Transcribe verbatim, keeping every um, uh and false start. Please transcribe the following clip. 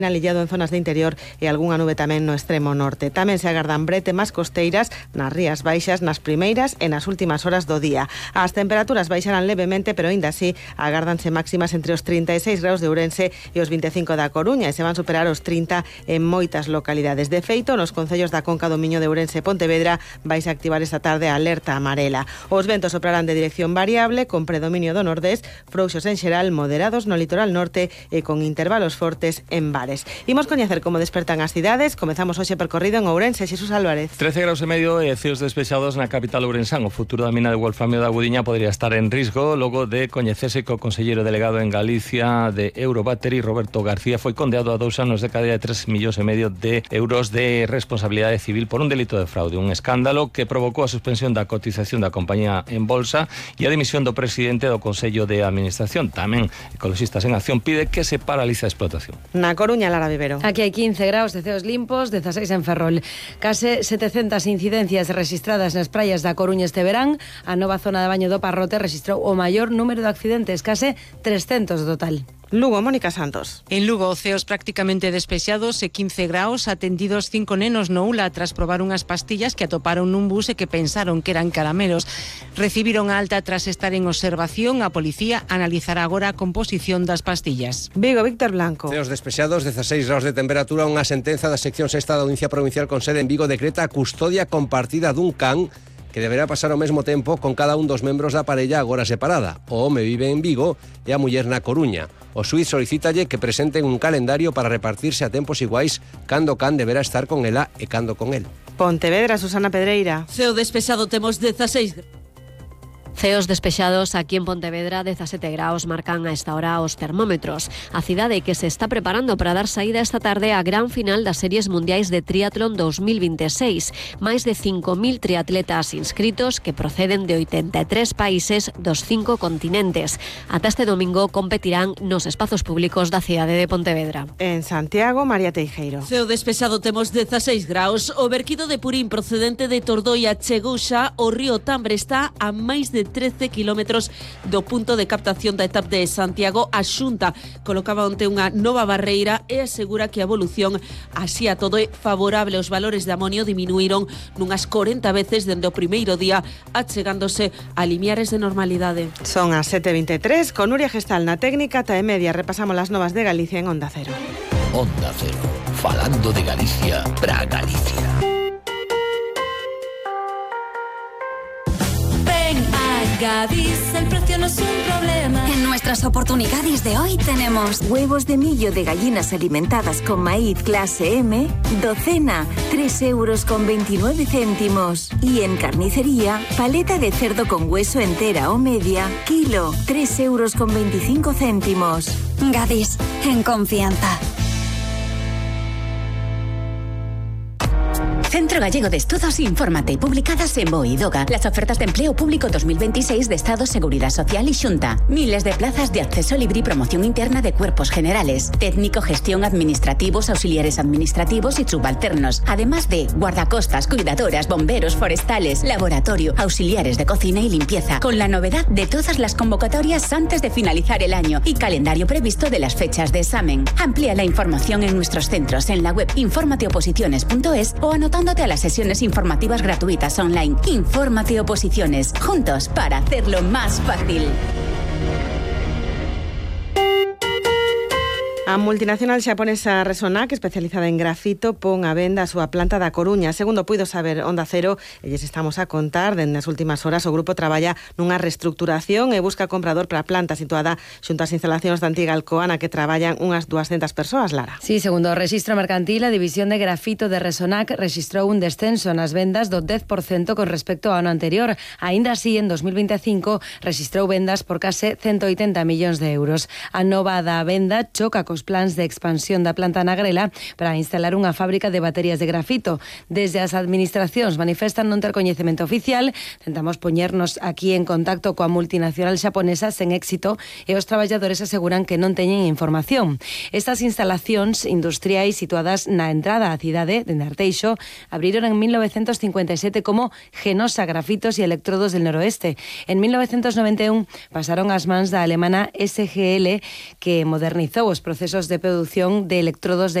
Alillado en zonas de interior e algunha nube tamén no extremo norte. Tamén se agardan bretemas costeiras nas rías baixas nas primeiras e nas últimas horas do día. As temperaturas baixarán levemente, pero aínda así agárdanse máximas entre os trinta e seis graus de Ourense e os vinte e cinco da Coruña, e se van superar os trinta en moitas localidades. De feito, nos concellos da Conca do Miño de Ourense e Pontevedra vais a activar esta tarde a alerta amarela. Os ventos soprarán de dirección variable, con predominio do nordés, frouxos en xeral, moderados no litoral norte e con intervalos fortes en Bares. Imos coñecer como despertan as cidades. Comezamos hoxe percorrido en Ourense. Xesús Álvarez. trece graus e medio e ceos despexados na capital ourensán. O futuro da mina de wolframio da Agudiña podría estar en risco logo de coñecerse que o conselleiro delegado en Galicia de Eurobattery, Roberto García, foi condeado a dous anos de cadea de tres millóns e medio de euros de responsabilidade civil por un delito de fraude. Un escándalo que provocou a suspensión da cotización da compañía en bolsa e a dimisión do presidente do Consello de Administración. Tamén Ecologistas en Acción pide que se paralice a explotación. Na Coruña, Lara Vivero. Aquí hai quince graus de ceos limpos, dezaseis en Ferrol. Case setecentas incidencias registradas nas praias da Coruña este verán. A nova zona de baño do Parrote registrou o maior número de accidentes, case trescentos do total. Lugo, Mónica Santos. En Lugo, ceos prácticamente despexados e quince graus, atendidos cinco nenos no U L A tras probar unhas pastillas que atoparon nun bus e que pensaron que eran caramelos. Recibiron a alta tras estar en observación. A policía analizará agora a composición das pastillas. Vigo, Víctor Blanco. Ceos despexados, dezaseis graus de temperatura. Unha sentenza da sección sexta da Audiencia Provincial con sede en Vigo decreta a custodia compartida dun can que deberá pasar ao mesmo tempo con cada un dos membros da parella agora separada. O home vive en Vigo e a muller na Coruña. O xuíz solicítalle que presenten un calendario para repartirse a tempos iguais cando can deberá estar con ela e cando con el. Pontevedra, Susana Pedreira. Ceo despexado, temos dezaseis Ceos despexados aquí en Pontevedra, dezasete graus marcan a esta hora os termómetros. A cidade que se está preparando para dar saída esta tarde á gran final das series mundiais de triatlón dos mil veintiséis. Máis de cinco mil triatletas inscritos que proceden de oitenta e tres países dos cinco continentes. Ata este domingo competirán nos espazos públicos da cidade de Pontevedra. En Santiago, María Teijeiro. Ceo despexado, temos dezaseis graus. O verquido de Purín procedente de Tordoia chegou xa. O río Tambre está a máis de trece kilómetros do punto de captación da etapa de Santiago. A Xunta colocaba onte unha nova barreira e asegura que a evolución así a todo é favorable. Os valores de amonio diminuíron nunhas corenta veces dende o primeiro día, achegándose a limiares de normalidade. Son as sete e vinte e tres, con Nuria Gestal na técnica. Tae media repasamos las novas de Galicia en Onda Cero. Onda Cero, falando de Galicia pra Galicia. Gadis, el precio no es un problema. En nuestras oportunidades de hoy tenemos huevos de millo de gallinas alimentadas con maíz clase M, docena, tres euros con veintinueve céntimos. Y en carnicería, paleta de cerdo con hueso entera o media, kilo, tres euros con veinticinco céntimos. Gadis, en confianza. Centro Gallego de Estudos, infórmate, publicadas en Boidoga. Las ofertas de empleo público dos mil veintiséis de Estado, Seguridad Social y Xunta. Miles de plazas de acceso libre y promoción interna de cuerpos generales. Técnico, gestión, administrativos, auxiliares administrativos y subalternos. Además de guardacostas, cuidadoras, bomberos, forestales, laboratorio, auxiliares de cocina y limpieza. Con la novedad de todas las convocatorias antes de finalizar el año y calendario previsto de las fechas de examen. Amplía la información en nuestros centros en la web informateoposiciones punto es o anotando a las sesiones informativas gratuitas online. Infórmate Oposiciones, juntos para hacerlo más fácil. A multinacional xaponesa Resonac, especializada en grafito, pon a venda a súa planta da Coruña. Segundo puido saber Onda Cero, elles estamos a contar, dende as últimas horas o grupo traballa nunha reestructuración e busca comprador para a planta situada xunto ás instalacións da antiga Alcoa, na que traballan unhas duascentas persoas, Lara. Sí, segundo o Rexistro Mercantil, a división de grafito de Resonac rexistrou un descenso nas vendas do dez por cento con respecto ao ano anterior. Aínda así, en dos mil veinticinco rexistrou vendas por case ciento oitenta millóns de euros. A nova da venda choca cos plans de expansión da planta na Grela para instalar unha fábrica de baterías de grafito. Desde as administracións manifestan non ter coñecemento oficial. Tentamos poñernos aquí en contacto coa multinacional xaponesa sen éxito e os traballadores aseguran que non teñen información. Estas instalacións industriais situadas na entrada á cidade de Arteixo abriron en mil novecentos cincuenta e sete como Genosa Grafitos e Electrodos del Noroeste. En mil novecentos noventa e un pasaron ás mans da alemana S G L, que modernizou os procesos procesos de producción de electrodos de